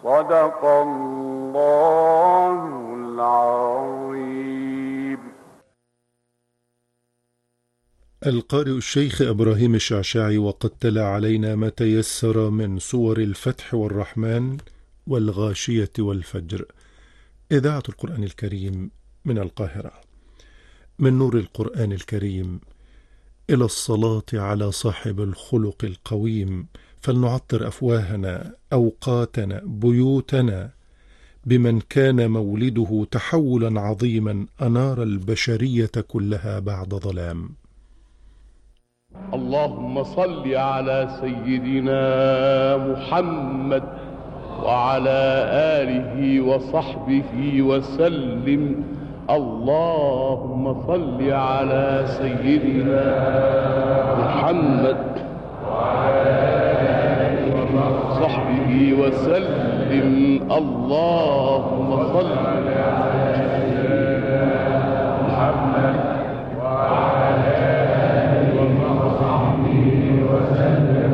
صدق الله العظيم. القارئ الشيخ إبراهيم الشعشاعي، وقد تلا علينا ما تيسر من سور الفتح والرحمن والغاشية والفجر. إذاعة القرآن الكريم من القاهرة. من نور القرآن الكريم إلى الصلاة على صاحب الخلق القويم، فلنعطر أفواهنا، أوقاتنا، بيوتنا بمن كان مولده تحولا عظيما أنار البشرية كلها بعد ظلام. اللهم صل على سيدنا محمد وعلى آله وصحبه وسلم. اللهم صل على سيدنا محمد وعلى آله وصحبه وسلم. اللهم صل على سيدنا محمد وعلى آله وصحبه وسلم.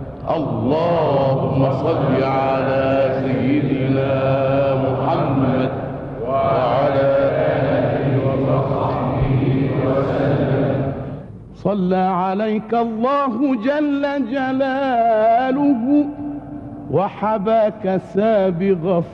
اللهم صل على سيدنا محمد وعلى آله وصحبه وسلم. صلى عليك الله جل جلاله وحباك سابغ